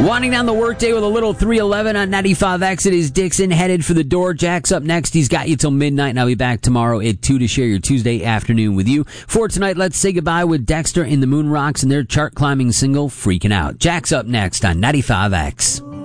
Winding down the workday with a little 311 on 95X. It is Dixon headed for the door. Jack's up next. He's got you till midnight, and I'll be back tomorrow at 2 to share your Tuesday afternoon with you. For tonight, let's say goodbye with Dexter and the Moon Rocks and their chart-climbing single, Freaking Out. Jack's up next on 95X.